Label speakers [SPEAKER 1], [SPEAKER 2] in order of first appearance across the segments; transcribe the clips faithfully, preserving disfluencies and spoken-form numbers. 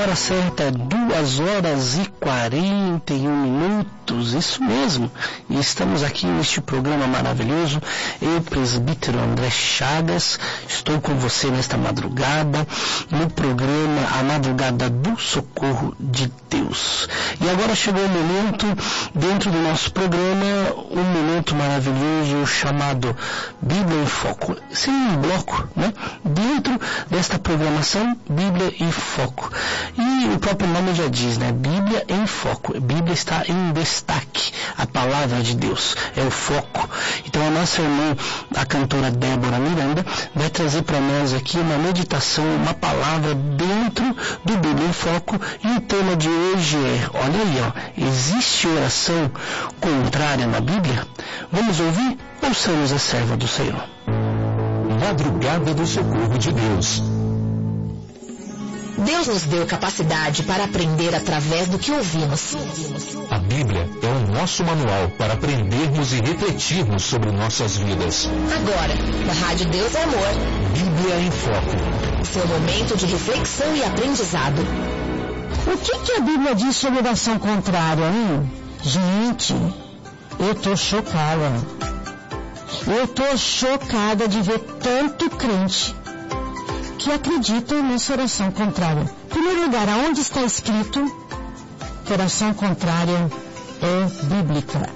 [SPEAKER 1] hora certa é duas horas e quarenta e um minutos, isso mesmo. E estamos aqui neste programa maravilhoso. Eu, presbítero André Chagas, estou com você nesta madrugada, no programa A Madrugada do Socorro de Deus. E agora chegou o momento, dentro do nosso programa, um momento maravilhoso chamado Bíblia em Foco. Sim, um bloco, né? Dentro desta programação, Bíblia em Foco. E o próprio nome já diz, né? Bíblia em Foco. Bíblia está em destaque. A palavra de Deus é o foco. Então a nossa irmã, a cantora Débora Miranda, vai trazer para nós aqui uma meditação, uma palavra dentro do Bíblia em Foco. E o tema de hoje é, olha aí, ó, existe oração contrária na Bíblia? Vamos ouvir? Ouçamos a serva do Senhor.
[SPEAKER 2] Madrugada do Socorro de Deus.
[SPEAKER 3] Deus nos deu capacidade para aprender através do que ouvimos.
[SPEAKER 2] A Bíblia é o nosso manual para aprendermos e refletirmos sobre nossas vidas.
[SPEAKER 3] Agora, na Rádio Deus é Amor.
[SPEAKER 2] Bíblia em Foco.
[SPEAKER 3] Seu momento de reflexão e aprendizado.
[SPEAKER 4] O que, que a Bíblia diz sobre oração contrária, hein? Gente, eu tô chocada. Eu tô chocada de ver tanto crente que acreditam nessa oração contrária. Em primeiro lugar, aonde está escrito que oração contrária é bíblica?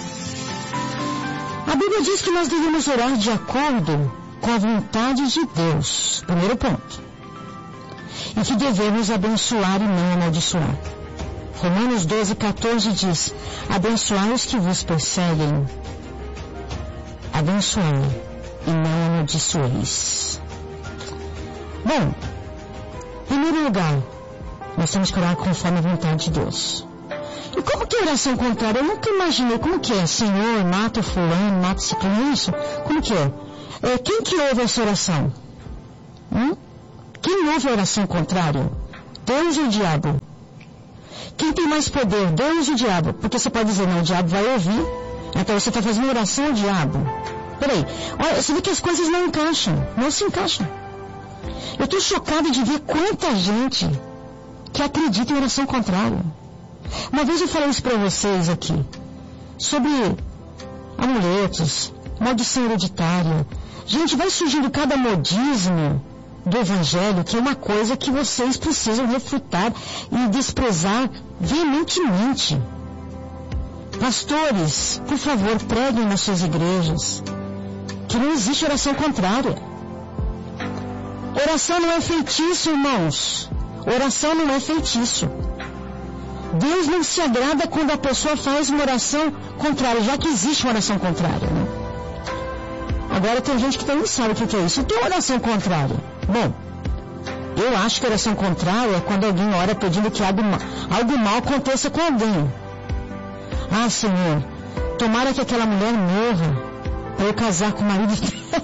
[SPEAKER 4] A Bíblia diz que nós devemos orar de acordo com a vontade de Deus. Primeiro ponto. E que devemos abençoar e não amaldiçoar. Romanos doze, quatorze diz: abençoai os que vos perseguem. Abençoai e não amaldiçoeis. Bom, em primeiro lugar, nós temos que orar conforme a vontade de Deus. E como que é oração contrária? Eu nunca imaginei como que é. Senhor, mata fulano, mata ciclano, isso? Como que é? é? Quem que ouve essa oração? Hum? Quem ouve a oração contrária? Deus ou o diabo? Quem tem mais poder? Deus ou o diabo? Porque você pode dizer, não, o diabo vai ouvir. Então você está fazendo oração ao diabo. Peraí, olha, você vê que as coisas não encaixam. Não se encaixam. Eu estou chocada de ver quanta gente que acredita em oração contrária. Uma vez eu falei isso para vocês aqui, sobre amuletos, maldição hereditária. Gente, vai surgindo cada modismo do Evangelho, que é uma coisa que vocês precisam refutar e desprezar veementemente. Pastores, por favor, preguem nas suas igrejas que não existe oração contrária. Oração não é feitiço, irmãos. Oração não é feitiço. Deus não se agrada quando a pessoa faz uma oração contrária, já que existe uma oração contrária, né? Agora tem gente que não sabe o que é isso. Então, oração contrária. Bom, eu acho que oração contrária é quando alguém ora pedindo que algo, algo mal aconteça com alguém. Ah, Senhor, tomara que aquela mulher morra para eu casar com o marido.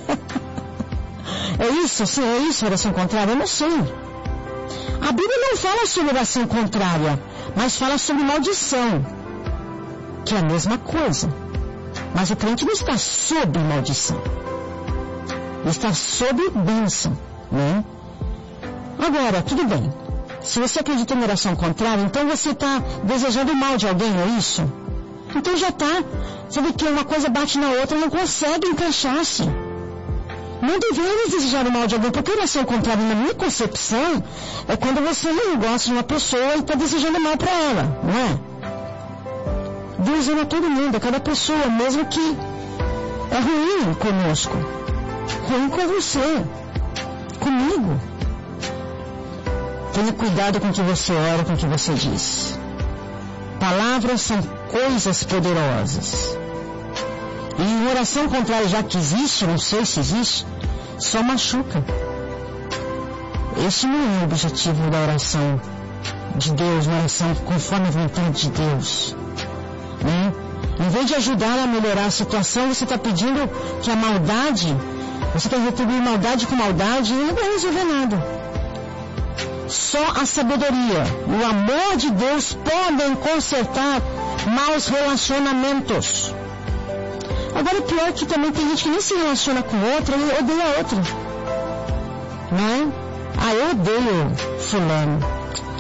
[SPEAKER 4] É isso, sim, é isso, oração contrária? Eu não sei. A Bíblia não fala sobre oração contrária, mas fala sobre maldição, que é a mesma coisa. Mas o crente não está sob maldição. Ele está sob bênção, né? Agora, tudo bem. Se você acredita em oração contrária, então você está desejando o mal de alguém, é isso? Então já está. Você vê que uma coisa bate na outra e não consegue encaixar-se. Não devemos desejar o mal de alguém, porque oração contrária, na minha concepção, é quando você não gosta de uma pessoa e está desejando mal para ela, não é? Deus ama todo mundo, a cada pessoa, mesmo que é ruim conosco, ruim com você, comigo. Tenha cuidado com o que você ora, com o que você diz. Palavras são coisas poderosas. E oração contrária, já que existe, não sei se existe, só machuca. Esse não é o objetivo da oração de Deus, uma oração conforme a vontade de Deus. Né? Em vez de ajudar a melhorar a situação, você está pedindo que a maldade, você quer retribuir maldade com maldade e não vai resolver nada. Só a sabedoria e o amor de Deus podem consertar maus relacionamentos. Agora, o pior é que também tem gente que nem se relaciona com outra e odeia a outra. Né? Ah, eu odeio fulano.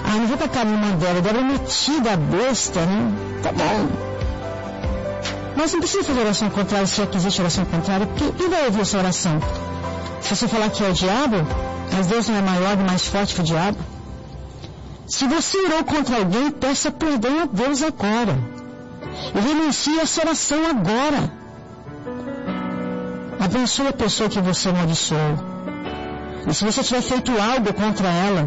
[SPEAKER 4] Ah, não vou tacar no mão dela, Débora é metida, besta, né? Tá bom. Mas não precisa fazer oração contrária se é que existe oração contrária, porque quem vai ouvir essa oração? Se você falar que é o diabo, mas Deus não é maior e mais forte que o diabo. Se você orou contra alguém, peça perdão a Deus agora. E renuncie a essa oração agora. Abençoe a pessoa que você amaldiçoou. E se você tiver feito algo contra ela,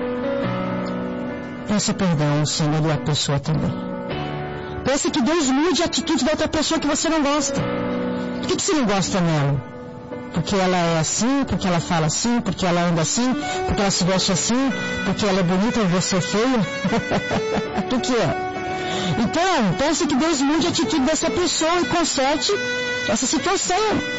[SPEAKER 4] peça perdão ao Senhor e à pessoa também. Peça que Deus mude a atitude da outra pessoa que você não gosta. Por que, que você não gosta nela? Porque ela é assim, porque ela fala assim, porque ela anda assim, porque ela se veste assim, porque ela é bonita e você é feia? O que é? Então, peça que Deus mude a atitude dessa pessoa e conserte essa situação.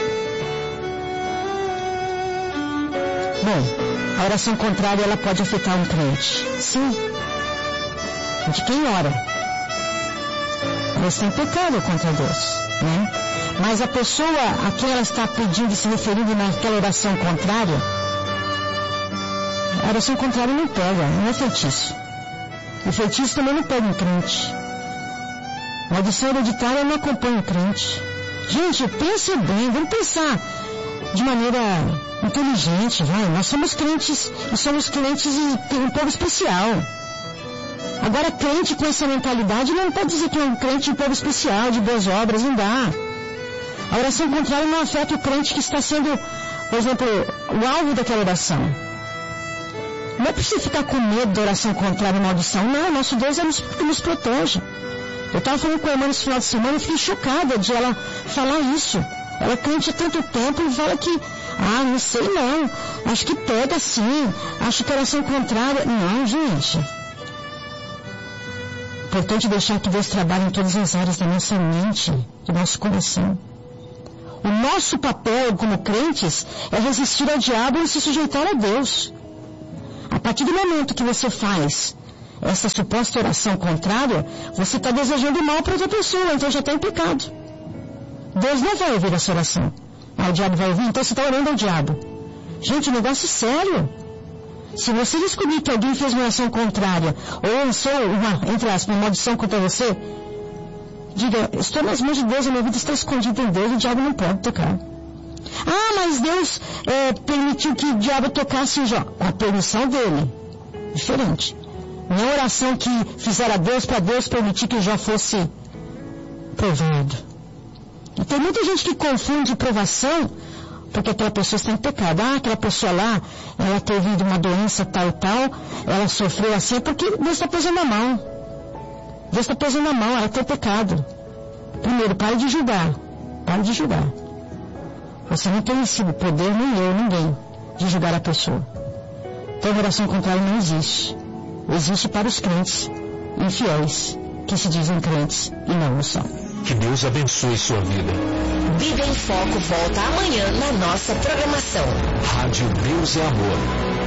[SPEAKER 4] Bom, a oração contrária ela pode afetar um crente. Sim. De quem ora? Ela está em pecado contra Deus, né? Mas a pessoa a quem ela está pedindo e se referindo naquela oração contrária, a oração contrária não pega, não é feitiço. O feitiço também não pega um crente. A maldição hereditária não acompanha o crente. Gente, pensa bem, vamos pensar de maneira inteligente, vai. Nós somos crentes e somos crentes e tem um povo especial. Agora, crente com essa mentalidade não pode dizer que é um crente de um povo especial, de boas obras, não dá. A oração contrária não afeta o crente que está sendo, por exemplo, o alvo daquela oração. Não é preciso ficar com medo da oração contrária e maldição. Não, nosso Deus é nos, que nos protege. Eu estava falando com a irmã nesse final de semana e fiquei chocada de ela falar isso. Ela é crente há tanto tempo e fala que, ah, não sei não, acho que pega sim, acho que a oração contrária. Não, gente. Importante deixar que Deus trabalhe em todas as áreas da nossa mente, do nosso coração. O nosso papel como crentes é resistir ao diabo e se sujeitar a Deus. A partir do momento que você faz essa suposta oração contrária, você está desejando mal para outra pessoa, então já está em pecado. Deus não vai ouvir essa oração. Ah, o diabo vai ouvir? Então você está orando ao diabo. Gente, um negócio sério. Se você descobrir que alguém fez uma oração contrária, ou lançou uma, entre aspas, uma maldição contra você, diga, estou nas mãos de Deus, a minha vida está escondida em Deus, o diabo não pode tocar. Ah, mas Deus é, permitiu que o diabo tocasse o Jó. Com a permissão dele. Diferente. Não é oração que fizeram a Deus para Deus permitir que o Jó fosse provado. E tem muita gente que confunde provação porque aquela pessoa está em pecado. Ah, aquela pessoa lá, ela teve uma doença tal e tal, ela sofreu assim, porque Deus está pesando a mão. Deus está pesando a mão, ela tem pecado. Primeiro, pare de julgar. Pare de julgar. Você não tem esse poder, nem eu, ninguém, de julgar a pessoa. Então a oração contrária não existe. Existe para os crentes infiéis, que se dizem crentes e não o são.
[SPEAKER 2] Que Deus abençoe sua vida.
[SPEAKER 3] Bíblia em Foco volta amanhã na nossa programação.
[SPEAKER 2] Rádio Deus é Amor.